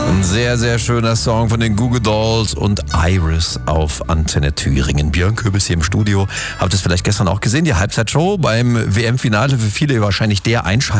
Ein sehr, sehr schöner Song von den Goo Goo Dolls und Iris auf Antenne Thüringen. Björn Köbis hier im Studio. Habt ihr es vielleicht gestern auch gesehen, die Halbzeitshow beim WM-Finale. Für viele wahrscheinlich der Einschalter